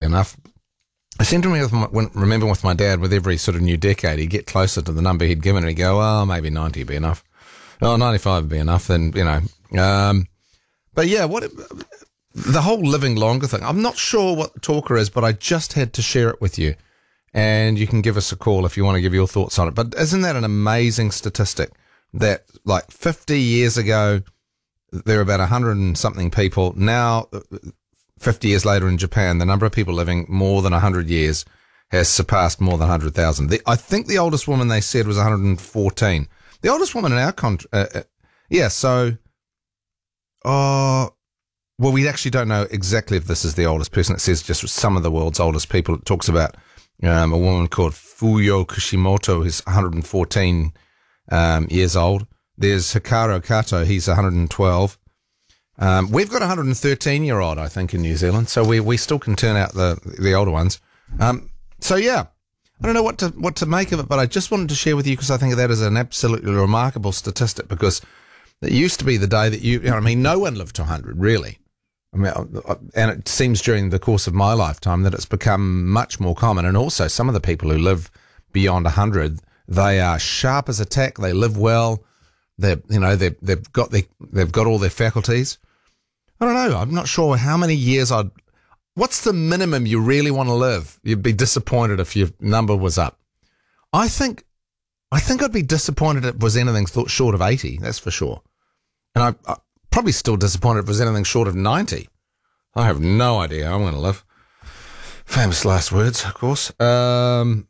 enough. I seem to remember with my dad, with every sort of new decade, he'd get closer to the number he'd given, and he'd go, oh, maybe 90 would be enough. Oh, 95 would be enough, then, you know. But yeah, the whole living longer thing, I'm not sure what the talker is, but I just had to share it with you. And you can give us a call if you want to give your thoughts on it. But isn't that an amazing statistic that, like, 50 years ago, there were about 100 and something people. Now, 50 years later in Japan, the number of people living more than 100 years has surpassed more than 100,000. I think the oldest woman they said was 114. The oldest woman in our country, well, we actually don't know exactly if this is the oldest person. It says just some of the world's oldest people. It talks about a woman called Fuyo Kishimoto, who's 114 years old. There's Hikaru Kato, he's 112. We've got a 113-year-old, I think, in New Zealand, so we still can turn out the older ones. So yeah, I don't know what to make of it, but I just wanted to share with you because I think that is an absolutely remarkable statistic, because it used to be the day that no one lived to 100, really. I mean, and it seems during the course of my lifetime that it's become much more common. And also some of the people who live beyond 100, they are sharp as a tack. They live well. They've got all their faculties. I don't know. I'm not sure how many years what's the minimum you really want to live? You'd be disappointed if your number was up. I think I'd be disappointed if it was anything short of 80. That's for sure. And I probably still disappointed if it was anything short of 90. I have no idea how I'm going to live. Famous last words, of course. Blimey.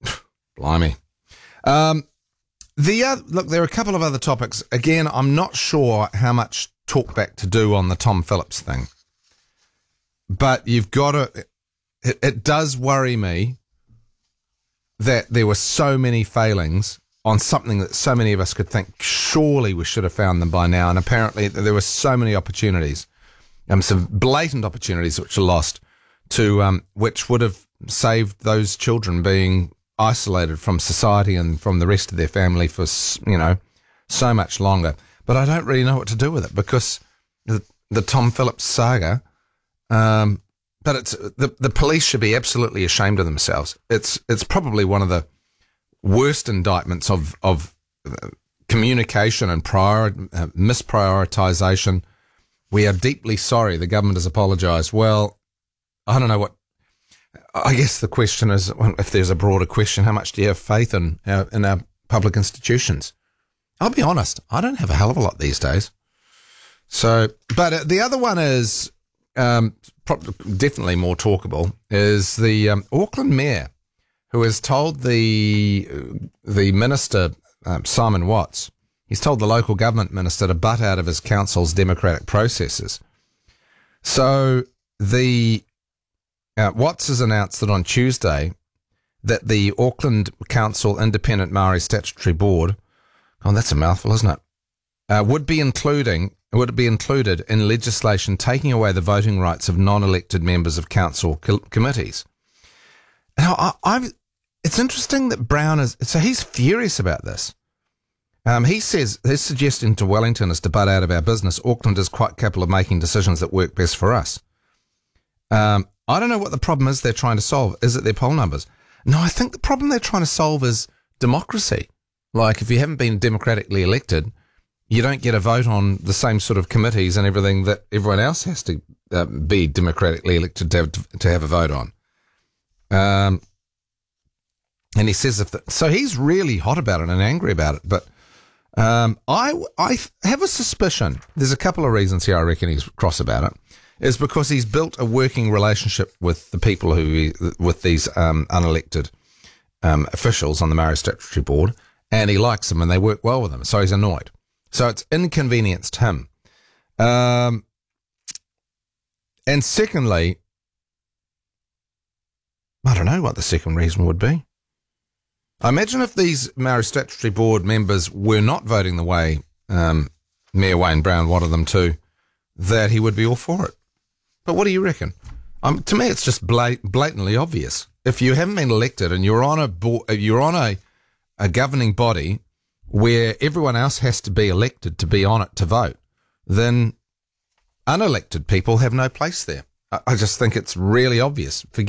Look, there are a couple of other topics. Again, I'm not sure how much talkback to do on the Tom Phillips thing. But you've got to... It does worry me that there were so many failings on something that so many of us could think, surely we should have found them by now. And apparently there were so many opportunities, some blatant opportunities which are lost, which would have saved those children being isolated from society and from the rest of their family for, so much longer. But I don't really know what to do with it, because the Tom Phillips saga, but it's the police should be absolutely ashamed of themselves. It's probably one of the worst indictments of communication and misprioritization. We are deeply sorry. The government has apologised. Well, I don't know what. I guess the question is, if there's a broader question, how much do you have faith in our public institutions? I'll be honest, I don't have a hell of a lot these days. So, but the other one is definitely more talkable, is the Auckland mayor, who has told the minister, Simon Watts, he's told the local government minister to butt out of his council's democratic processes. So Watts has announced that on Tuesday that the Auckland Council Independent Maori Statutory Board, oh, that's a mouthful, isn't it, would be included in legislation taking away the voting rights of non-elected members of council committees. Now, it's interesting that Brown he's furious about this. He says his suggestion to Wellington is to butt out of our business. Auckland is quite capable of making decisions that work best for us. I don't know what the problem is they're trying to solve. Is it their poll numbers? No, I think the problem they're trying to solve is democracy. Like, if you haven't been democratically elected, you don't get a vote on the same sort of committees and everything that everyone else has to be democratically elected to have a vote on. And he says so he's really hot about it and angry about it. But I have a suspicion. There's a couple of reasons here I reckon he's cross about it. Is because he's built a working relationship with the people with these unelected officials on the Maori Statutory Board, and he likes them and they work well with him. So he's annoyed. So it's inconvenienced him. And secondly, I don't know what the second reason would be. I imagine if these Maori Statutory Board members were not voting the way Mayor Wayne Brown wanted them to, that he would be all for it. But what do you reckon? To me, it's just blatantly obvious. If you haven't been elected and you're on a governing body where everyone else has to be elected to be on it to vote, then unelected people have no place there. I just think it's really obvious.